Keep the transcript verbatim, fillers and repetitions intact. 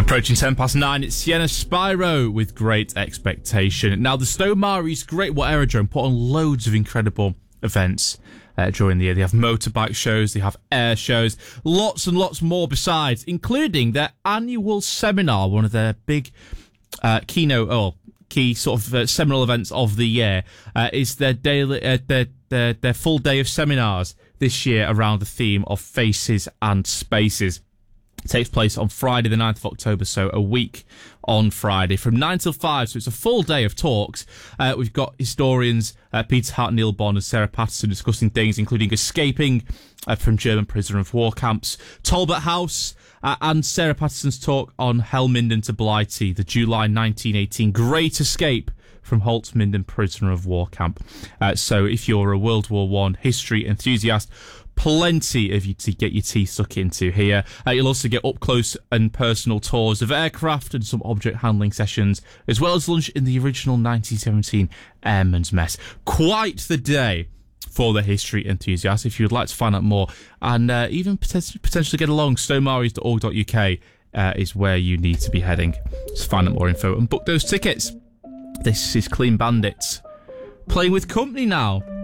Approaching ten past nine, it's Sienna Spyro with Great Expectation. Now, the Stow-Mary's Great What Aerodrome put on loads of incredible events uh, during the year. They have motorbike shows, they have air shows, lots and lots more besides, including their annual seminar, one of their big uh, keynote, or key sort of uh, seminal events of the year, uh, is their daily, uh, their, their, their full day of seminars this year around the theme of faces and spaces. It takes place on Friday the ninth of October, so a week on Friday from nine till five, so it's a full day of talks. Uh, we've got historians uh, Peter Hart, Neil Bond and Sarah Patterson discussing things including escaping uh, from German prisoner of war camps, Talbot House, uh, and Sarah Patterson's talk on Helmenden to Blighty, the July nineteen eighteen Great Escape from Holzminden prisoner of war camp. Uh, so if you're a World War One history enthusiast, plenty of you to get your teeth stuck into here. Uh, you'll also get up close and personal tours of aircraft and some object handling sessions, as well as lunch in the original nineteen seventeen Airman's Mess. Quite the day for the history enthusiast. If you'd like to find out more and uh, even potentially, potentially get along, stowmaries dot org dot U K uh, is where you need to be heading to find out more info and book those tickets. This is Clean Bandits playing with Company now.